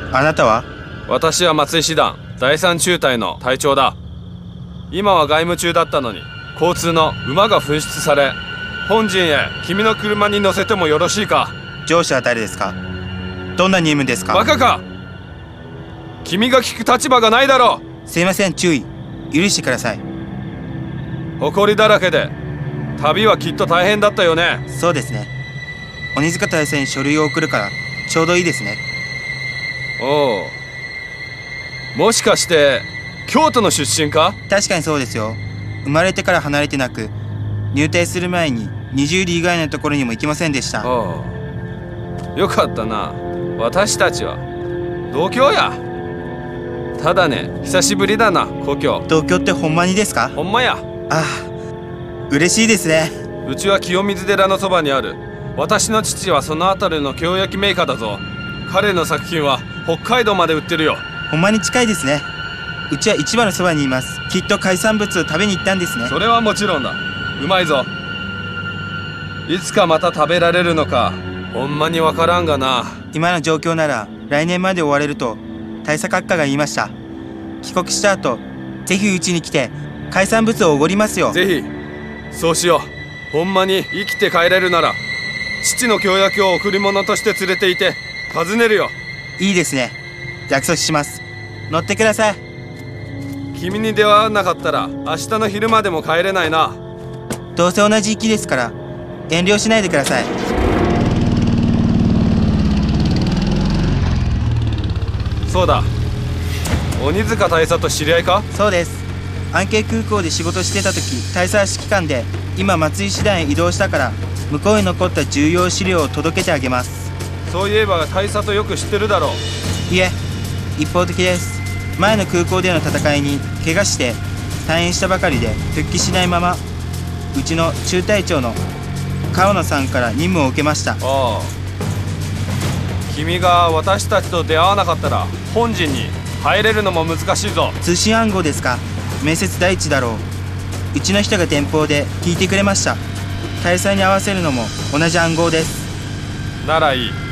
あなたは？ 私は松井師団第3中隊の隊長だ。今は外務中だったのに交通の馬が紛失され、本陣へ君の車に乗せてもよろしいか？ 上司は誰ですか？どんな任務ですか？ バカか！君が聞く立場がないだろう。すいません、注意。許してください。 誇りだらけで旅はきっと大変だったよね。 そうですね。鬼塚大佐に書類を送るからちょうどいいですね。 おう、もしかして京都の出身か？ 確かにそうですよ。生まれてから離れてなく、入隊する前に20里以外のところにも行きませんでした。 おう、よかったな。私たちは同郷や。ただね、久しぶりだな、故郷。 東京ってほんまにですか？ ほんまや。 ああ、嬉しいですね。 うちは清水寺のそばにある。私の父はその辺りの京焼メーカーだぞ。彼の作品は北海道まで売ってるよ。 ほんまに近いですね。うちは市場のそばにいます。きっと海産物を食べに行ったんですね。 それはもちろんだ。うまいぞ。いつかまた食べられるのかほんまにわからんがな。 今の状況なら来年まで終われると大佐閣下が言いました。帰国した後、ぜひうちに来て海産物をおごりますよ。 ぜひそうしよう。ほんまに生きて帰れるなら父の京焼を贈り物として連れていて訪ねるよ。 いいですね。約束します。乗ってください。 君に出会わなかったら明日の昼までも帰れないな。 どうせ同じ域ですから遠慮しないでください。 そうだ、鬼塚大佐と知り合いか？ そうです。安慶空港で仕事してた時、大佐は指揮官で、今松井師団へ移動したから向こうに残った重要資料を届けてあげます。 そういえば大佐とよく知ってるだろう。 いえ、一方的です。前の空港での戦いに怪我して退院したばかりで復帰しないまま、うちの中隊長の川野さんから任務を受けました。 ああ、君が私たちと出会わなかったら本陣に入れるのも難しいぞ。 通信暗号ですか？面接第一だろう。うちの人が電報で聞いてくれました。大佐に合わせるのも同じ暗号です。 ならいい。